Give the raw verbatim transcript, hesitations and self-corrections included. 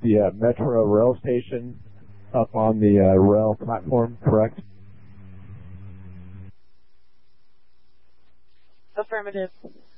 the uh, Metro rail station up on the uh, rail platform, correct? Affirmative.